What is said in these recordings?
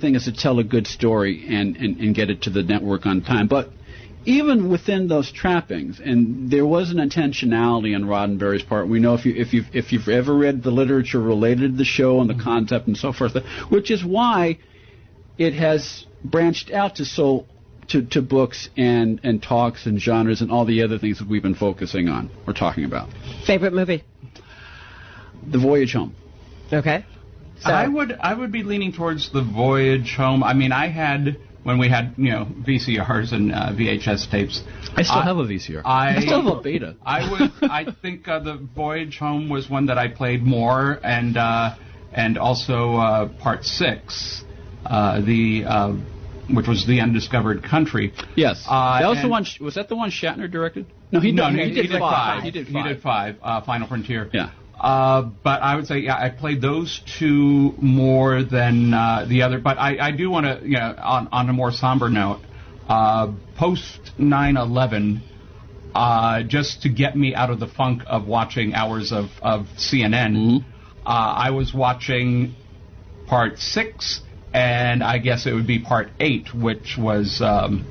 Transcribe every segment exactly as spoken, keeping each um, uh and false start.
thing is to tell a good story and, and, and get it to the network on time. But even within those trappings, and there was an intentionality on Roddenberry's part. We know if you if you if you've ever read the literature related to the show and the mm-hmm. concept and so forth, which is why it has branched out to so to, to books and, and talks and genres and all the other things that we've been focusing on or talking about. Favorite movie? The Voyage Home. Okay. So. I would I would be leaning towards The Voyage Home. I mean, I had, when we had, you know, V C Rs and uh, V H S tapes. I still I, have a V C R. I, I still have a beta. I would. I think uh, The Voyage Home was one that I played more, and uh, and also uh, Part Six, uh, the uh, which was The Undiscovered Country. Yes. Uh, that was the one. Was that the one Shatner directed? No, he, no, did, no, he, he, did, he did five. five. He did five. He did five. Uh, Final Frontier. Yeah. Uh, but I would say, yeah, I played those two more than uh, the other. But I, I do want to, you know, on, on a more somber note, uh, post nine eleven, uh, just to get me out of the funk of watching hours of, of C N N, mm-hmm. uh, I was watching Part six, and I guess it would be Part eight, which was um,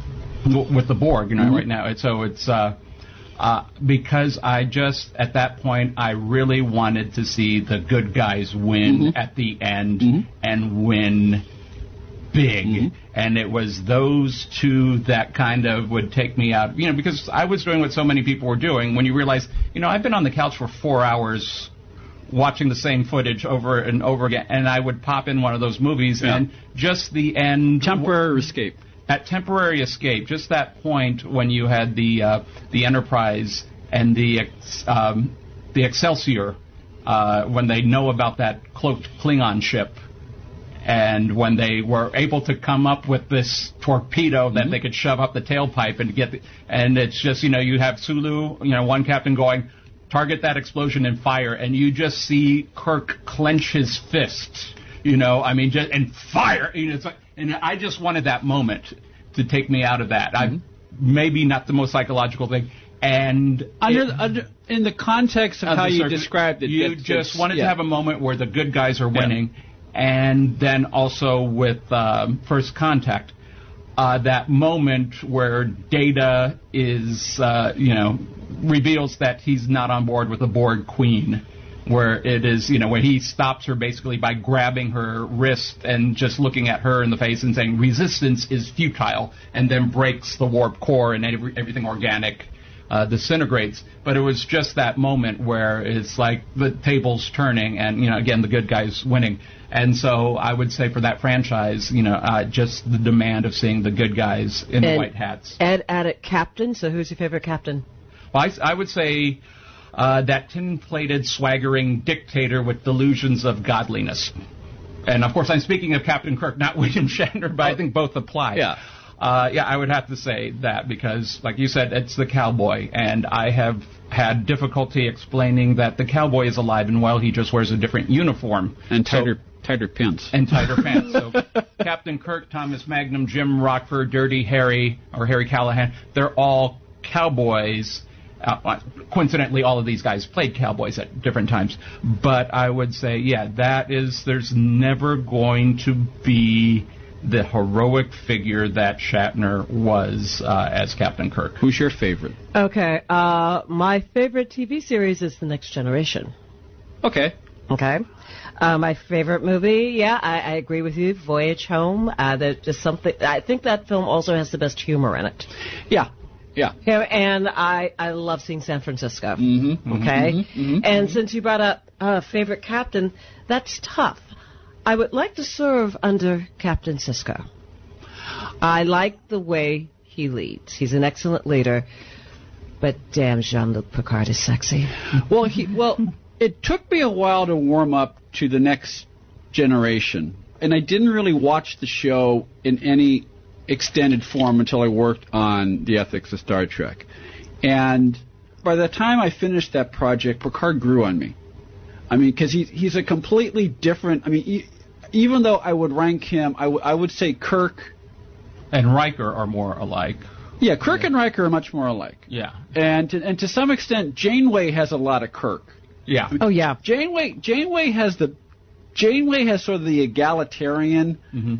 w- with the Borg, you know, mm-hmm. right now. And so it's... Uh, Uh, because I just, at that point, I really wanted to see the good guys win mm-hmm. at the end mm-hmm. and win big. Mm-hmm. And it was those two that kind of would take me out, you know, because I was doing what so many people were doing when you realize, you know, I've been on the couch for four hours watching the same footage over and over again, and I would pop in one of those movies yeah. and just the end. Temporary w- escape. That temporary escape, just that point when you had the uh, the Enterprise and the um, the Excelsior, uh, when they know about that cloaked Klingon ship, and when they were able to come up with this torpedo that mm-hmm. they could shove up the tailpipe and get, the, and it's just, you know, you have Sulu, you know, one captain going, target that explosion and fire, and you just see Kirk clench his fist, you know, I mean, just and fire, you know, it's like. And I just wanted that moment to take me out of that. Mm-hmm. I maybe not the most psychological thing. And under, it, the, under in the context of, of how you circuit, described it, you it, just wanted yeah. to have a moment where the good guys are winning, yeah. and then also with um, First Contact, uh, that moment where Data is, uh, you know, reveals that he's not on board with the Borg Queen. Where it is, you know, when he stops her basically by grabbing her wrist and just looking at her in the face and saying resistance is futile, and then breaks the warp core and every, everything organic uh, disintegrates. But it was just that moment where it's like the table's turning and, you know, again, the good guys winning. And so I would say for that franchise, you know, uh, just the demand of seeing the good guys in and the white hats. Ed Addict Captain, so who's your favorite captain? Well, I, I would say... Uh, that tin-plated, swaggering dictator with delusions of godliness. And, of course, I'm speaking of Captain Kirk, not William Shatner, but oh. I think both apply. Yeah. Uh, yeah, I would have to say that because, like you said, it's the cowboy. And I have had difficulty explaining that the cowboy is alive and well. He just wears a different uniform. And tighter, so, tighter pants. And tighter pants. So Captain Kirk, Thomas Magnum, Jim Rockford, Dirty Harry, or Harry Callahan, they're all cowboys. Uh, coincidentally, all of these guys played cowboys at different times. But I would say, yeah, that is, there's never going to be the heroic figure that Shatner was uh, as Captain Kirk. Who's your favorite? Okay, uh, my favorite T V series is The Next Generation. Okay. Okay. Uh, my favorite movie, yeah, I, I agree with you, Voyage Home. Uh, there's just something, I think that film also has the best humor in it. Yeah. Yeah. yeah. And I, I love seeing San Francisco. Mm-hmm, okay? Mm-hmm, mm-hmm, and mm-hmm. since you brought up uh, favorite captain, that's tough. I would like to serve under Captain Sisko. I like the way he leads. He's an excellent leader, but damn, Jean-Luc Picard is sexy. Well, he, well, it took me a while to warm up to The Next Generation, and I didn't really watch the show in any extended form until I worked on the ethics of Star Trek. And by the time I finished that project, Picard grew on me. I mean, because he, he's a completely different... I mean, he, even though I would rank him, I, w- I would say Kirk... And Riker are more alike. Yeah, Kirk yeah. and Riker are much more alike. Yeah. And to, and to some extent, Janeway has a lot of Kirk. Yeah. Oh, yeah. Janeway, Janeway has the... Janeway has sort of the egalitarian... Mm-hmm.